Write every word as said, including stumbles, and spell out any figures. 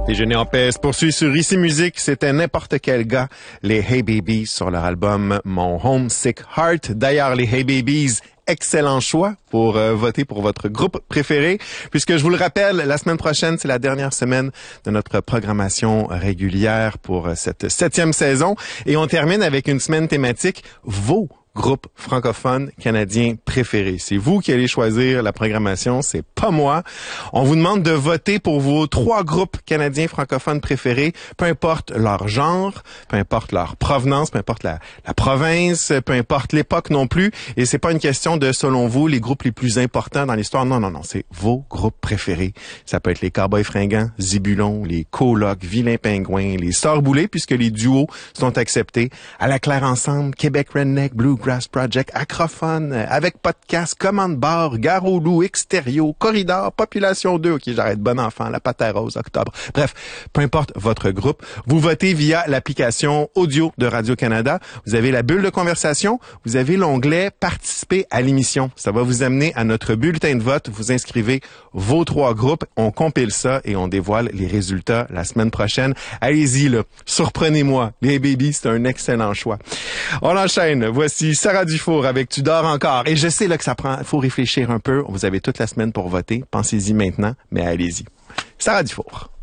Déjeuner en paix se poursuit sur Ici Musique. C'était n'importe quel gars. Les Hey Babies sur leur album Mon Homesick Heart. D'ailleurs, les Hey Babies, excellent choix pour euh, voter pour votre groupe préféré. Puisque je vous le rappelle, la semaine prochaine, c'est la dernière semaine de notre programmation régulière pour euh, cette septième saison. Et on termine avec une semaine thématique Vos groupe francophone canadien préféré. C'est vous qui allez choisir la programmation, c'est pas moi. On vous demande de voter pour vos trois groupes canadiens francophones préférés, peu importe leur genre, peu importe leur provenance, peu importe la, la province, peu importe l'époque non plus. Et c'est pas une question de, selon vous, les groupes les plus importants dans l'histoire. Non, non, non, c'est vos groupes préférés. Ça peut être les Cowboys Fringants, Zibulon, les Colocs, Vilain Pingouin, les Sœurs Boulay, puisque les duos sont acceptés. À la Claire Ensemble, Québec Redneck, Blue Grass Project, Acrophone, avec podcast, Commande Bar, Gare au Loup, Extérieur, Corridor, Population deux, ok, j'arrête, Bon Enfant, La Pâte à Rose, Octobre. Bref, peu importe votre groupe, vous votez via l'application audio de Radio-Canada. Vous avez la bulle de conversation, vous avez l'onglet Participer à l'émission. Ça va vous amener à notre bulletin de vote. Vous inscrivez vos trois groupes, on compile ça et on dévoile les résultats la semaine prochaine. Allez-y, là, surprenez-moi. Les Babies, c'est un excellent choix. On enchaîne. Voici Sarah Dufour avec Tu dors encore. Et je sais là que ça prend, faut réfléchir un peu. Vous avez toute la semaine pour voter. Pensez-y maintenant, mais allez-y. Sarah Dufour.